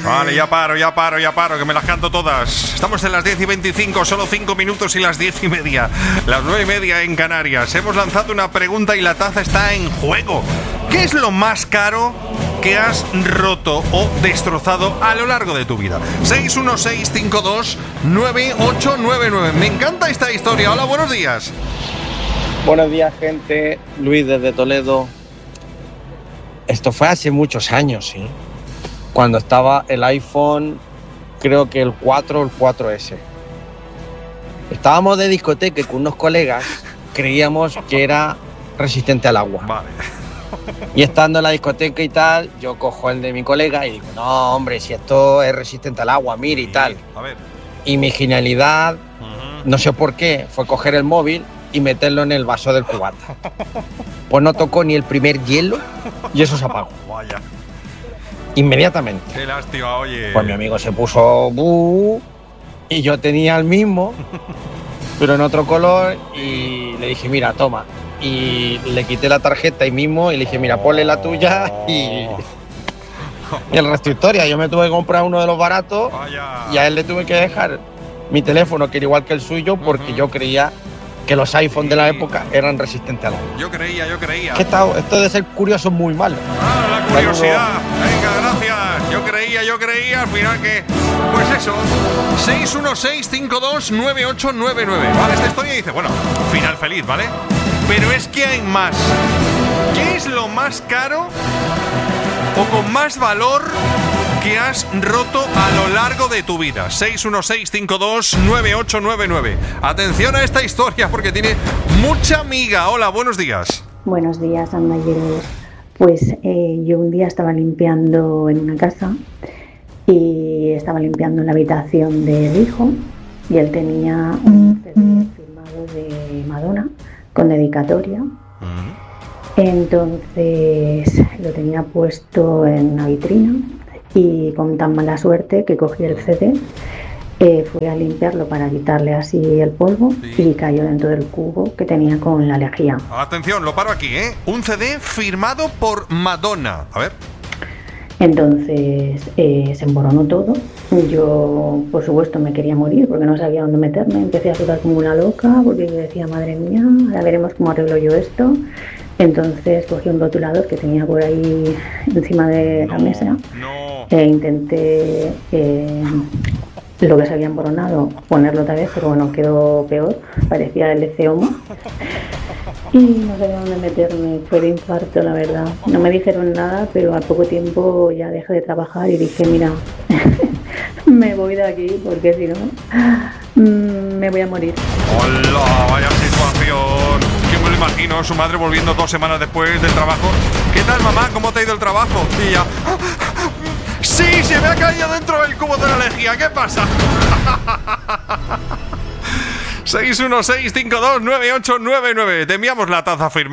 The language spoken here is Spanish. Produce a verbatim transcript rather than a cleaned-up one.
Vale, ya paro, ya paro, ya paro, que me las canto todas. Estamos en las diez y veinticinco, solo cinco minutos y las diez y media. Las nueve y media en Canarias. Hemos lanzado una pregunta y la taza está en juego. ¿Qué es lo más caro que has roto o destrozado a lo largo de tu vida? seis uno seis cinco dos nueve ocho nueve nueve. Me encanta esta historia. Hola, buenos días. Buenos días, gente. Luis desde Toledo. Esto fue hace muchos años, ¿sí? Cuando estaba el iPhone, creo que el cuatro o el cuatro ese. Estábamos de discoteca con unos colegas, creíamos que era resistente al agua. Vale. Y estando en la discoteca y tal, yo cojo el de mi colega y digo, no, hombre, si esto es resistente al agua, mire y tal. A ver. Y mi genialidad, uh-huh. no sé por qué, fue coger el móvil y meterlo en el vaso del cubata. Pues no tocó ni el primer hielo y eso se apagó. Vaya. Inmediatamente. Qué lástima, oye. Pues mi amigo se puso buh, y yo tenía el mismo, pero en otro color, y le dije, mira, toma. Y le quité la tarjeta ahí mismo y le dije, mira, ponle la tuya y, y el resto de historia. Yo me tuve que comprar uno de los baratos. Vaya. Y a él le tuve que dejar mi teléfono, que era igual que el suyo, porque uh-huh. yo creía que los iPhones sí. de la época eran resistentes al agua. Yo creía, yo creía. ¿Qué tal? Esto de ser curioso es muy malo. Ah, la curiosidad. Venga, gracias. Yo creía, yo creía. Al final que... Pues eso. seis uno seis cinco dos nueve ocho nueve nueve. Vale, esta historia dice, bueno, final feliz, ¿vale? Pero es que hay más. ¿Qué es lo más caro o con más valor que has roto a lo largo de tu vida? seis uno seis cinco dos nueve ocho nueve nueve. Atención a esta historia porque tiene mucha miga. Hola, buenos días. Buenos días, andalleros. Pues eh, yo un día estaba limpiando en una casa y estaba limpiando la habitación del hijo y él tenía un C D firmado de Madonna con dedicatoria. Uh-huh. Entonces lo tenía puesto en una vitrina y con tan mala suerte que cogí el C D, eh, fui a limpiarlo para quitarle así el polvo sí. y cayó dentro del cubo que tenía con la lejía. Atención, lo paro aquí, ¿eh? Un C D firmado por Madonna. A ver. Entonces eh, se emboronó todo. Yo, por supuesto, me quería morir porque no sabía dónde meterme. Empecé a sudar como una loca porque decía, madre mía, ahora veremos cómo arreglo yo esto. Entonces cogí un rotulador que tenía por ahí encima de no, la mesa no. e intenté eh, lo que se había emboronado ponerlo otra vez, pero bueno, quedó peor, parecía el Eceomo. Y no sabía dónde meterme, fue de infarto, la verdad. No me dijeron nada, pero al poco tiempo ya dejé de trabajar y dije, mira, me voy de aquí porque si no, mmm, me voy a morir. ¡Hola! ¡Vaya situación! Yo me lo imagino, su madre volviendo dos semanas después del trabajo. ¿Qué tal, mamá? ¿Cómo te ha ido el trabajo? Y ella... ¡Sí! ¡Se me ha caído dentro del cubo de la lejía! ¿Qué pasa? seis uno seis cinco dos nueve ocho nueve nueve. Te enviamos la taza firmada.